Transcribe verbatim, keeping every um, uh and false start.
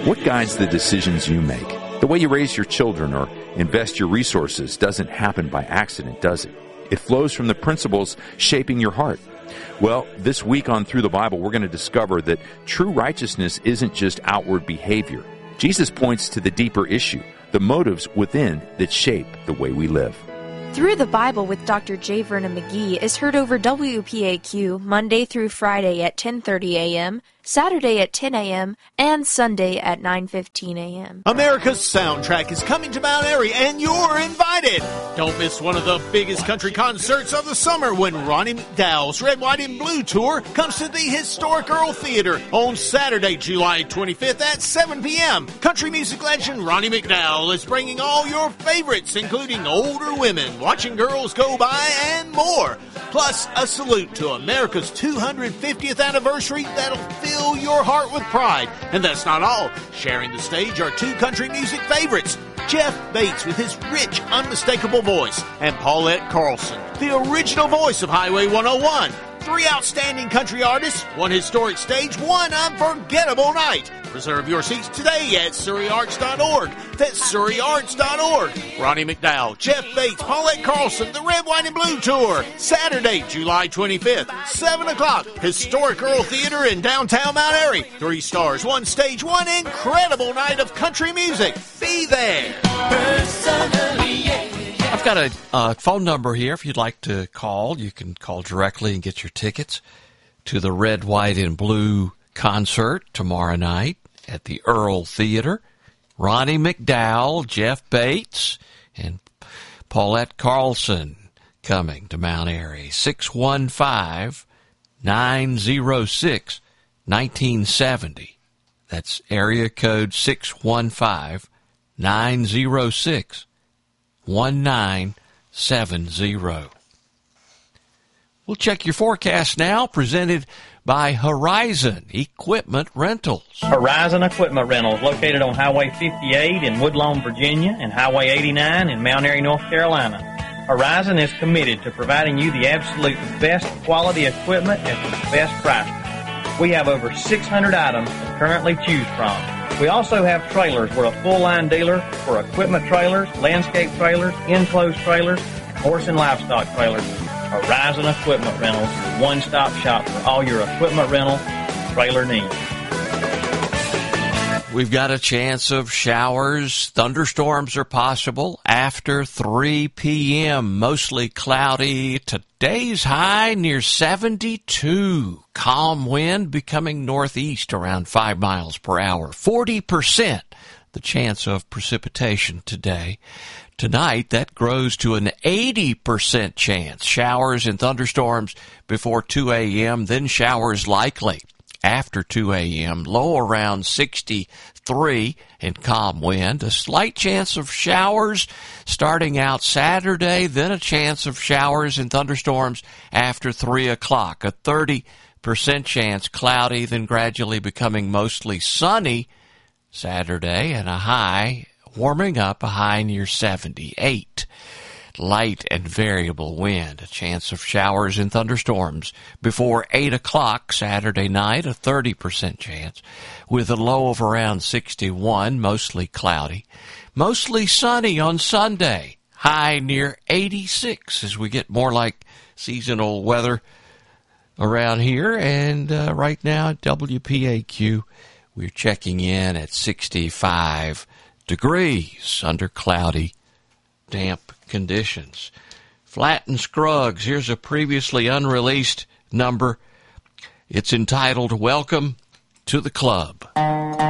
What guides the decisions you make? The way you raise your children or invest your resources doesn't happen by accident, does it? It flows from the principles shaping your heart. Well, this week on Through the Bible, we're going to discover that true righteousness isn't just outward behavior. Jesus points to the deeper issue, the motives within that shape the way we live. Through the Bible with Doctor J. Vernon McGee is heard over W P A Q Monday through Friday at ten thirty a.m., Saturday at ten a.m., and Sunday at nine fifteen a.m. America's Soundtrack is coming to Mount Airy, and you're invited. Don't miss one of the biggest country concerts of the summer when Ronnie McDowell's Red, White, and Blue Tour comes to the historic Earl Theater on Saturday, July twenty-fifth at seven p.m. Country music legend Ronnie McDowell is bringing all your favorites, including Older Women, Watching Girls Go By, and more. Plus, a salute to America's two hundred fiftieth anniversary that'll fill your heart with pride. And that's not all. Sharing the stage are two country music favorites, Jeff Bates with his rich, unmistakable voice, and Paulette Carlson, the original voice of Highway one oh one. Three outstanding country artists, one historic stage, one unforgettable night. Reserve your seats today at Surrey Arts dot org. That's Surrey Arts dot org. Ronnie McDowell, Jeff Bates, Paulette Carlson, the Red, White, and Blue Tour. Saturday, July twenty-fifth, seven o'clock. Historic Earl Theater in downtown Mount Airy. Three stars, one stage, one incredible night of country music. Be there. Personally, yeah. I've got a uh, phone number here. If you'd like to call, you can call directly and get your tickets to the Red, White, and Blue concert tomorrow night at the Earl Theater. Ronnie McDowell, Jeff Bates, and Paulette Carlson coming to Mount Airy. six one five, nine oh six, nineteen seventy. That's area code six one five, nine oh six, one nine seven zero. We'll check your forecast now, presented by Horizon Equipment Rentals. Horizon Equipment Rentals, located on Highway fifty-eight in Woodlawn, Virginia, and Highway eighty-nine in Mount Airy, North Carolina. Horizon is committed to providing you the absolute best quality equipment at the best price. We have over six hundred items to currently choose from. We also have trailers. We're a full-line dealer for equipment trailers, landscape trailers, enclosed trailers, and horse and livestock trailers. Horizon Equipment Rentals, your one-stop shop for all your equipment rental and trailer needs. We've got a chance of showers. Thunderstorms are possible after three p.m. Mostly cloudy. Today's high near seventy-two. Calm wind becoming northeast around five miles per hour. forty percent the chance of precipitation today. Tonight, that grows to an eighty percent chance. Showers and thunderstorms before two a.m., then showers likely after two a.m., low around sixty-three and calm wind. A slight chance of showers starting out Saturday, then a chance of showers and thunderstorms after three o'clock. A thirty percent chance cloudy, then gradually becoming mostly sunny Saturday, and a high warming up, a high near seventy-eight. Light and variable wind. A chance of showers and thunderstorms before eight o'clock Saturday night, a thirty percent chance, with a low of around sixty-one, mostly cloudy. Mostly sunny on Sunday, high near eighty-six as we get more like seasonal weather around here. And uh, right now at W P A Q, we're checking in at sixty-five degrees under cloudy, damp conditions. Flatt and Scruggs, here's a previously unreleased number. It's entitled Welcome to the Club.